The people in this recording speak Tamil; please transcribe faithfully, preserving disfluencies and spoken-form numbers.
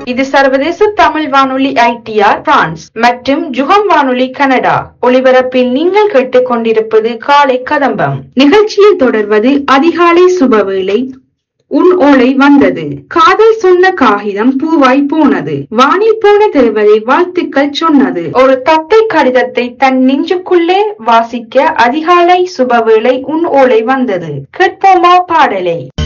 இது சர்வதேச தமிழ் வானொலி ஐ டி ஆர் பிரான்ஸ் மற்றும் ஜுகம் வானொலி கனடா ஒலிபரப்பில் நீங்கள் கேட்டுக் கொண்டிருப்பது காலை கதம்பம் நிகழ்ச்சியில் தொடர்வது அதிகாலை சுபவேளை. உன் ஓலை வந்தது, காதல் சொன்ன காகிதம் பூவாய் போனது, வானில் போன தேவதை வாழ்த்துக்கள் சொன்னது. ஒரு தத்தை கடிதத்தை தன் நெஞ்சுக்குள்ளே வாசிக்க அதிகாலை சுபவேளை உன் ஓலை வந்தது. கேட்போமா பாடலை.